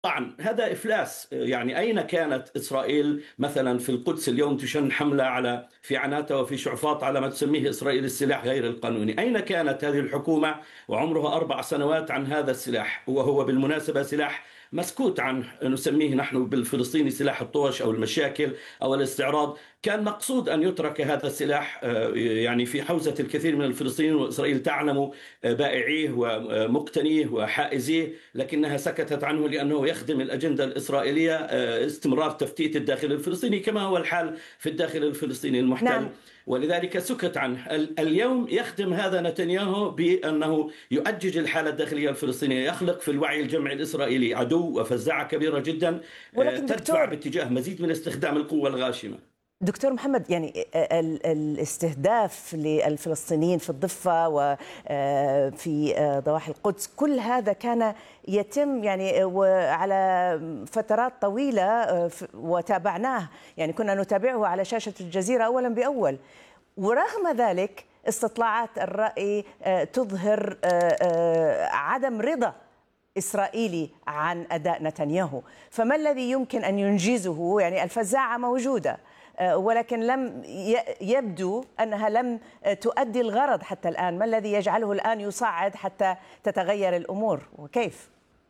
طبعا هذا إفلاس. يعني أين كانت إسرائيل مثلا في القدس اليوم تشن حملة في عناتة وفي شعفاط على ما تسميه إسرائيل السلاح غير القانوني؟ أين كانت هذه الحكومة وعمرها 4 سنوات عن هذا السلاح، وهو بالمناسبة سلاح مسكوت عنه، نسميه نحن بالفلسطيني سلاح الطوش أو المشاكل أو الاستعراض. كان مقصود أن يترك هذا السلاح يعني في حوزة الكثير من الفلسطينيين، وإسرائيل تعلم بائعيه ومقتنيه وحائزيه، لكنها سكتت عنه لأنه يخدم الأجندة الإسرائيلية، استمرار تفتيت الداخل الفلسطيني كما هو الحال في الداخل الفلسطيني المحتل، نعم. ولذلك سكت عنه. اليوم يخدم هذا نتنياهو بأنه يؤجج الحالة الداخلية الفلسطينية، يخلق في الوعي الجمعي الإسرائيلي عدو وفزاعة كبيرة جدا ولكن تدفع دكتور، باتجاه مزيد من استخدام القوة الغاشمة. دكتور محمد، يعني الاستهداف للفلسطينيين في الضفة وفي ضواحي القدس، كل هذا كان يتم يعني وعلى فترات طويلة، وتابعناه، يعني كنا نتابعه على شاشة الجزيرة أولا بأول. ورغم ذلك استطلاعات الرأي تظهر عدم رضا إسرائيلي عن أداء نتنياهو. فما الذي يمكن أن ينجزه؟ يعني الفزاعة موجودة، ولكن يبدو أنها لم تؤدي الغرض حتى الآن. ما الذي يجعله الآن يصعد حتى تتغير الأمور، وكيف؟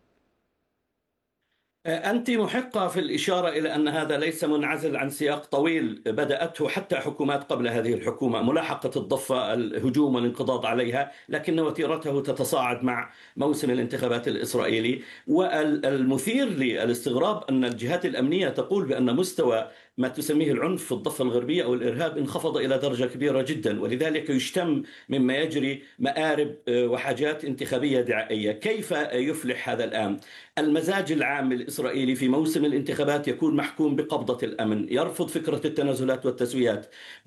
أنت محقة في الإشارة إلى أن هذا ليس منعزل عن سياق طويل بدأته حتى حكومات قبل هذه الحكومة، ملاحقة الضفة، الهجوم والانقضاض عليها، لكن وتيرته تتصاعد مع موسم الانتخابات الإسرائيلي. والمثير للاستغراب أن الجهات الأمنية تقول بأن مستوى ما تسميه العنف في الضفة الغربية أو الإرهاب انخفض إلى درجة كبيرة جدا، ولذلك يشتم مما يجري مآرب وحاجات انتخابية دعائية. كيف يفلح هذا الآن؟ المزاج العام الإسرائيلي في موسم الانتخابات يكون محكوم بقبضة الأمن، يرفض فكرة التنازلات والتسويات،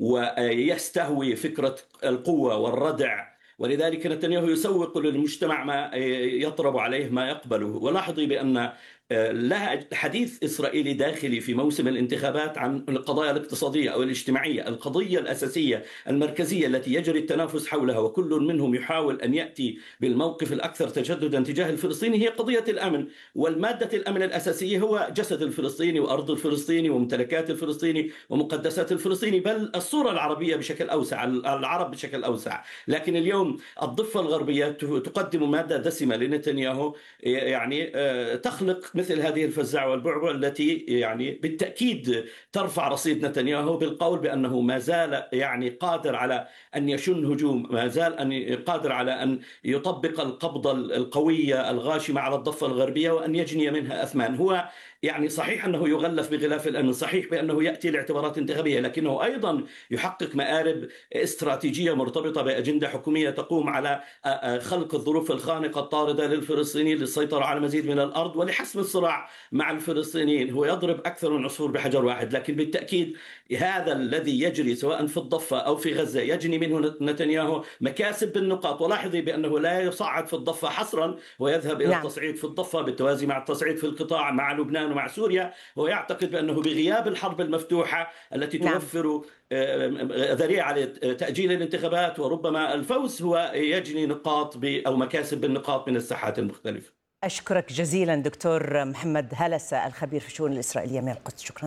ويستهوي فكرة القوة والردع. ولذلك نتنياهو يسوق للمجتمع ما يطرب عليه ما يقبله. ولاحظي بأن لا حديث إسرائيلي داخلي في موسم الانتخابات عن القضايا الاقتصادية أو الاجتماعية. القضية الأساسية المركزية التي يجري التنافس حولها وكل منهم يحاول أن يأتي بالموقف الأكثر تجددا تجاه الفلسطيني هي قضية الأمن. والمادة الأمن الأساسية هو جسد الفلسطيني وأرض الفلسطيني وممتلكات الفلسطيني ومقدسات الفلسطيني، بل الصورة العربية بشكل أوسع، العرب بشكل أوسع. لكن اليوم الضفة الغربية تقدم مادة دسمة لنتنياهو، يعني تخلق مثل هذه الفزاعة والبعبع التي يعني بالتأكيد ترفع رصيد نتنياهو بالقول بأنه ما زال يعني قادر على أن يشن هجوم، ما زال قادر على أن يطبق القبضة القوية الغاشمة على الضفة الغربية وأن يجني منها أثمان. هو يعني صحيح أنه يغلف بغلاف الأمن، صحيح بأنه يأتي لاعتبارات انتخابية، لكنه أيضا يحقق مآرب استراتيجية مرتبطة بأجندة حكومية تقوم على خلق الظروف الخانقة الطاردة للفلسطينيين للسيطرة على مزيد من الأرض ولحسم الصراع مع الفلسطينيين. هو يضرب أكثر من عصفور بحجر واحد، لكن بالتأكيد هذا الذي يجري سواء في الضفة أو في غزة يجني منه نتنياهو مكاسب بالنقاط. ولاحظي بأنه لا يصعد في الضفة حصرا، ويذهب إلى نعم. التصعيد في الضفة بالتوازي مع التصعيد في القطاع مع لبنان ومع سوريا. هو يعتقد بأنه بغياب الحرب المفتوحة التي نعم. توفر ذريعة لتأجيل الانتخابات وربما الفوز، هو يجني نقاط أو مكاسب بالنقاط من الساحات المختلفة. أشكرك جزيلا دكتور محمد هلسة، الخبير في الشؤون الإسرائيلية من القدس. شكرا.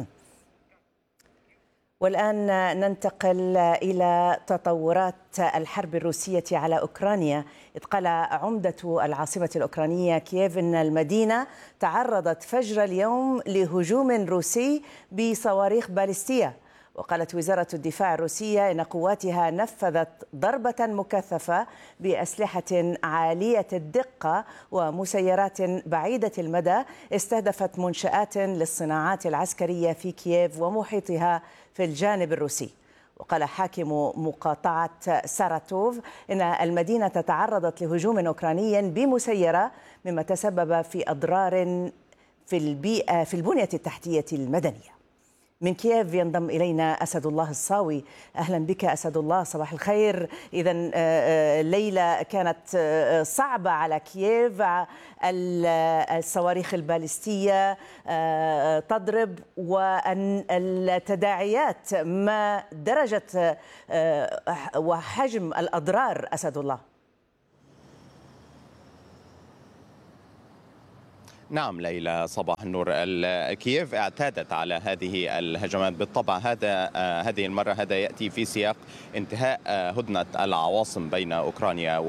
والآن ننتقل إلى تطورات الحرب الروسية على أوكرانيا. إذ قال عمدة العاصمة الأوكرانية كييف أن المدينة تعرضت فجر اليوم لهجوم روسي بصواريخ باليستية. وقالت وزارة الدفاع الروسية إن قواتها نفذت ضربة مكثفة بأسلحة عالية الدقة ومسيرات بعيدة المدى استهدفت منشآت للصناعات العسكرية في كييف ومحيطها في الجانب الروسي. وقال حاكم مقاطعة ساراتوف إن المدينة تعرضت لهجوم أوكراني بمسيرة مما تسبب في أضرار في البنية التحتية المدنية. من كييف ينضم إلينا أسد الله الصاوي. أهلا بك أسد الله، صباح الخير. إذن الليلة كانت صعبة على كييف، الصواريخ الباليستية تضرب، والتداعيات ما درجة وحجم الأضرار أسد الله؟ نعم ليلى، صباح النور. كييف اعتادت على هذه الهجمات بالطبع. هذه المرة هذا يأتي في سياق انتهاء هدنة العواصم بين أوكرانيا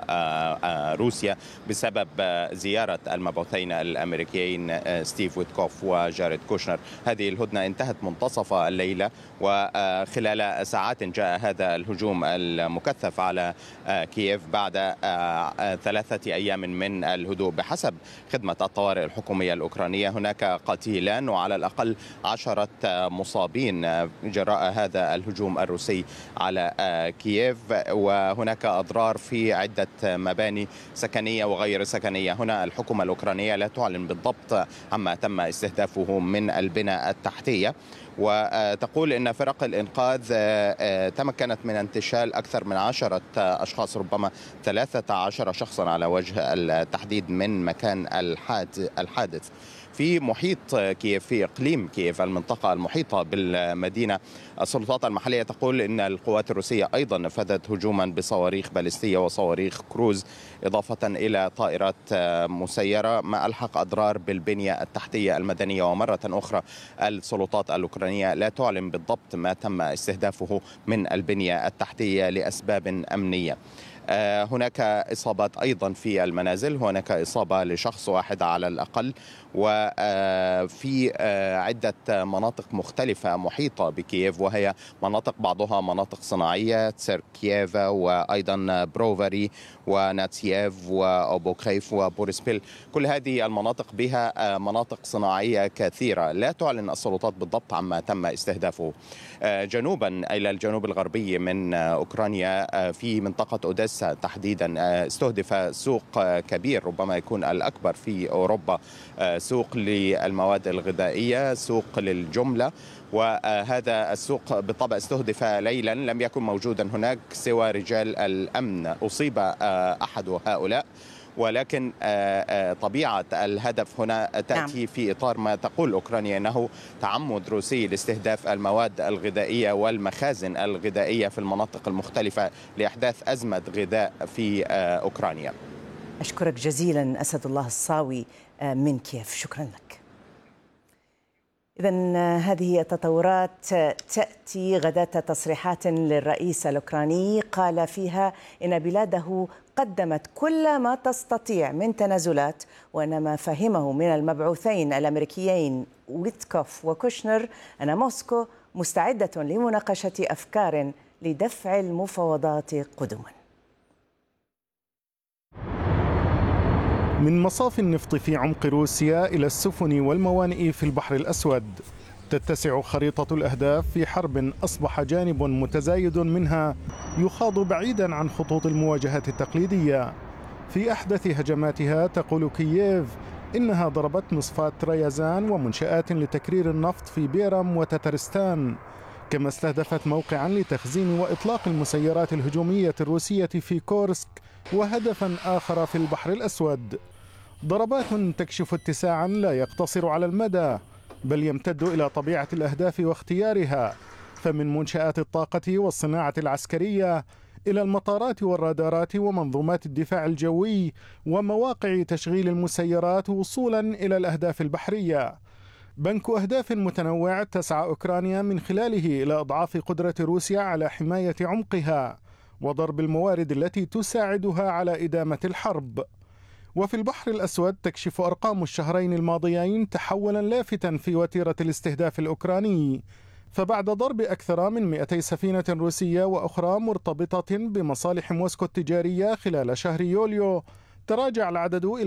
وروسيا بسبب زيارة المبعوثين الأمريكيين ستيف ويتكوف وجاريد كوشنر. هذه الهدنة انتهت منتصف الليلة، وخلال ساعات جاء هذا الهجوم المكثف على كييف بعد 3 أيام من الهدوء. بحسب خدمة الطوارئ الحكومية الأوكرانية هناك قتيلان وعلى الأقل 10 مصابين جراء هذا الهجوم الروسي على كييف، وهناك أضرار في عدة مباني سكنية وغير سكنية. هنا الحكومة الأوكرانية لا تعلن بالضبط عما تم استهدافه من البنى التحتية، وتقول إن فرق الإنقاذ تمكنت من انتشال أكثر من 10 أشخاص، ربما 13 شخصا على وجه التحديد، من مكان الحادث في محيط كييف، في إقليم كييف المنطقة المحيطة بالمدينة. السلطات المحلية تقول إن القوات الروسية أيضا نفذت هجوما بصواريخ باليستية وصواريخ كروز، إضافة إلى طائرات مسيرة، ما ألحق أضرار بالبنية التحتية المدنية. ومرة أخرى السلطات الأوكرانية لا تعلن بالضبط ما تم استهدافه من البنية التحتية لأسباب أمنية. هناك إصابات أيضا في المنازل، هناك إصابة لشخص واحد على الأقل، وفي عدة مناطق مختلفة محيطة بكييف، وهي مناطق بعضها مناطق صناعية، تسيركييفا وأيضا بروفاري وناتسييف وأوبوكريف وبوريسبيل. كل هذه المناطق بها مناطق صناعية كثيرة. لا تعلن السلطات بالضبط عما تم استهدافه. جنوبا إلى الجنوب الغربي من أوكرانيا في منطقة أوديسا تحديدا استهدف سوق كبير، ربما يكون الأكبر في أوروبا، سوق للمواد الغذائية، سوق للجملة. وهذا السوق بالطبع استهدف ليلا، لم يكن موجودا هناك سوى رجال الأمن. أصيب أحد هؤلاء، ولكن طبيعة الهدف هنا تأتي في إطار ما تقول أوكرانيا أنه تعمد روسي لاستهداف المواد الغذائية والمخازن الغذائية في المناطق المختلفة لإحداث أزمة غذاء في أوكرانيا. أشكرك جزيلا أسد الله الصاوي من كييف، شكرا لك. إذن هذه التطورات تأتي غداة تصريحات للرئيس الأوكراني قال فيها إن بلاده قدمت كل ما تستطيع من تنازلات، وأن ما فهمه من المبعوثين الأمريكيين ويتكوف وكوشنر أن موسكو مستعدة لمناقشة أفكار لدفع المفاوضات قدما. من مصاف النفط في عمق روسيا إلى السفن والموانئ في البحر الأسود، تتسع خريطة الأهداف في حرب أصبح جانب متزايد منها يخاض بعيدا عن خطوط المواجهة التقليدية. في أحدث هجماتها تقول كييف إنها ضربت مصفاة ريازان ومنشآت لتكرير النفط في بيرم وتترستان، كما استهدفت موقعا لتخزين وإطلاق المسيرات الهجومية الروسية في كورسك وهدفا آخر في البحر الأسود. ضربات تكشف اتساعا لا يقتصر على المدى، بل يمتد إلى طبيعة الأهداف واختيارها، فمن منشآت الطاقة والصناعة العسكرية إلى المطارات والرادارات ومنظومات الدفاع الجوي ومواقع تشغيل المسيرات وصولا إلى الأهداف البحرية. بنك أهداف متنوع تسعى أوكرانيا من خلاله إلى أضعاف قدرة روسيا على حماية عمقها وضرب الموارد التي تساعدها على إدامة الحرب. وفي البحر الأسود تكشف أرقام الشهرين الماضيين تحولا لافتا في وتيرة الاستهداف الأوكراني، فبعد ضرب أكثر من 200 سفينة روسية وأخرى مرتبطة بمصالح موسكو التجارية خلال شهر يوليو، تراجع العدد إلى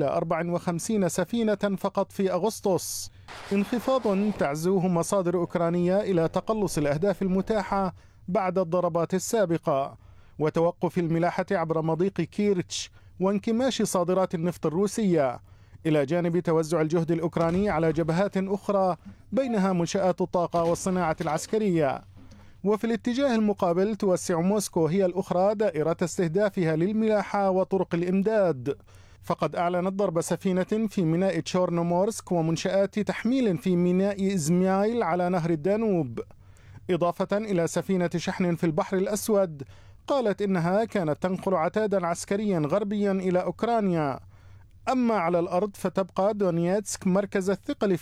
54 سفينة فقط في أغسطس، انخفاض تعزوه مصادر أوكرانية إلى تقلص الأهداف المتاحة بعد الضربات السابقة وتوقف الملاحة عبر مضيق كيرتش وانكماش صادرات النفط الروسية، إلى جانب توزع الجهد الأوكراني على جبهات أخرى بينها منشآت الطاقة والصناعة العسكرية. وفي الاتجاه المقابل توسع موسكو هي الأخرى دائرة استهدافها للملاحة وطرق الإمداد، فقد أعلنت ضرب سفينة في ميناء تشورنومورسك ومنشآت تحميل في ميناء إزمايل على نهر الدانوب، إضافة إلى سفينة شحن في البحر الأسود قالت إنها كانت تنقل عتادا عسكريا غربيا إلى أوكرانيا. أما على الأرض فتبقى دونيتسك مركز الثقل